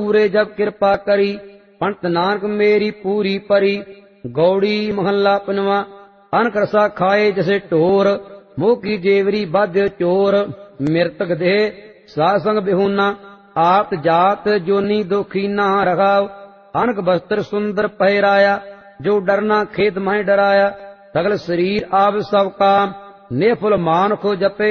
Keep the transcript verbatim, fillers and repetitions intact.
ਪੂਰੇ ਜਬ ਕਿਰਪਾ ਕਰੀ, ਪੰਡਤ ਨਾਨਕ ਮੇਰੀ ਪੂਰੀ ਪਰੀ। ਗੌੜੀ ਮਹੱਲਾ ਪੰਜਵਾਂ। ਅਨਕ ਰਸਾ ਖਾਏ ਜੈਸੇ ਢੋਰ, ਮੋਹ ਕੀ ਜੇਵਰੀ ਬਾਧਿ ਚੋਰ। ਮਿਰਤਕ ਦੇਹ ਸਾਧ ਸੰਗ ਬਿਹੂਨਾ, ਆਪ ਜਾਤ ਜੋਨੀ ਦੋਖੀਨਾ ਰਖਾਵ। ਅਨਕ ਬਸਤਰ ਸੁੰਦਰ ਪਹਿਰਾਇਆ, ਜੋ ਡਰਨਾ ਖੇਤ ਮਹਿ ਡਰਾਇਆ। ਸਗਲ ਸਰੀਰ ਆਪ ਸਭ ਕਾਮ, ਨਿਫੁਲ ਮਾਨੁਖ ਜਪੇ